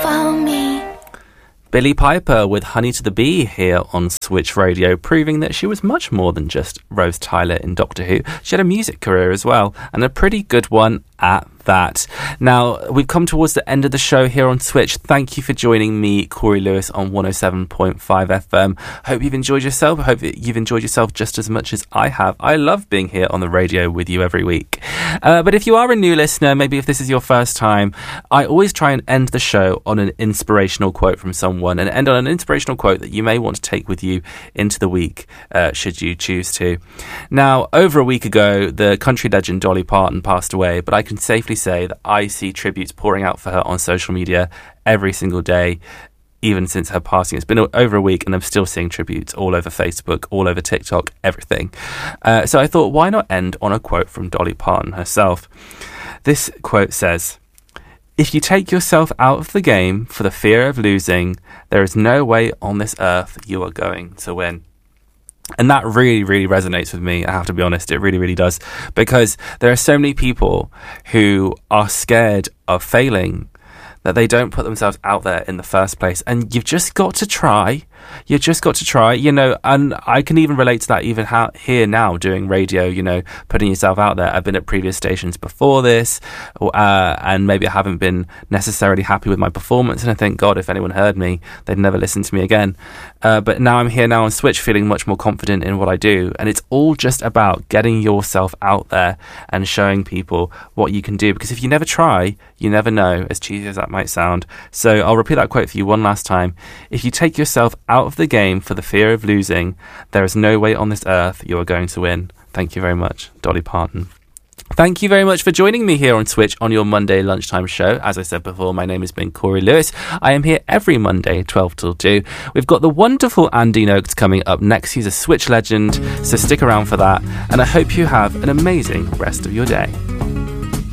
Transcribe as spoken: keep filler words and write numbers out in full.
found me. Billie Piper with Honey to the Bee here on Switch Radio, proving that she was much more than just Rose Tyler in Doctor Who. She had a music career as well, and a pretty good one at that. Now, we've come towards the end of the show here on Switch. Thank you for joining me, Corey Lewis, on one oh seven point five F M. Hope you've enjoyed yourself. I hope you've enjoyed yourself just as much as I have. I love being here on the radio with you every week. Uh, but if you are a new listener, maybe if this is your first time, I always try and end the show on an inspirational quote from someone, and end on an inspirational quote that you may want to take with you into the week, uh, should you choose to. Now, over a week ago, the country legend Dolly Parton passed away, but I can safely say that I see tributes pouring out for her on social media every single day, even since her passing. It's been over a week and I'm still seeing tributes all over Facebook, all over TikTok, everything. Uh, so I thought, why not end on a quote from Dolly Parton herself? This quote says, "If you take yourself out of the game for the fear of losing, there is no way on this earth you are going to win." And that really, really resonates with me, I have to be honest. It really, really does. Because there are so many people who are scared of failing that they don't put themselves out there in the first place. And you've just got to try. You've just got to try, you know, and I can even relate to that even how, here now doing radio, you know, putting yourself out there. I've been at previous stations before this, uh, and maybe I haven't been necessarily happy with my performance. And I think, God, if anyone heard me, they'd never listen to me again. Uh, but now I'm here now on Switch feeling much more confident in what I do. And it's all just about getting yourself out there and showing people what you can do. Because if you never try, you never know, as cheesy as that might sound. So I'll repeat that quote for you one last time. If you take yourself out of the game for the fear of losing, there is no way on this earth you are going to win. Thank you very much, Dolly Parton. Thank you very much for joining me here on Switch on your Monday lunchtime show. As I said before, my name has been Corey Lewis. I am here every Monday, twelve till two. We've got the wonderful Andy Noakes coming up next. He's a Switch legend, so stick around for that. And I hope you have an amazing rest of your day.